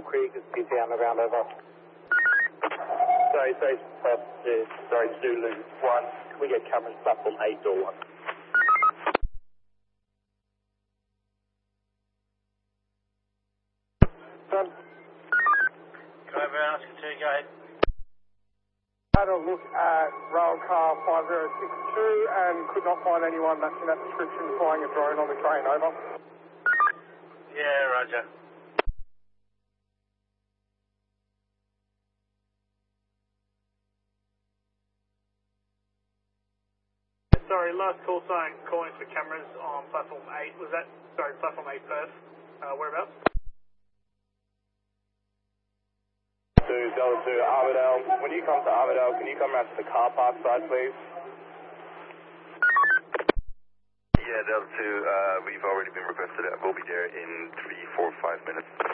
Mill Creek, it's PT on the round over. Sorry, Zulu 1. Can we get cameras platform 8 or 1? Son, Can I have an ask to go ahead? had a look at rail car 5062 and could not find anyone matching that description flying a drone on the train, over. Yeah, roger. Sorry, last call sign calling for cameras on platform 8. Was that, sorry, platform 8 Perth? Whereabouts? To Delta 2 Armadale. When you come to Armadale, can you come around to the car park side, please? Yeah, Delta 2, we've already been requested. We'll be there in 3, 4, 5 minutes.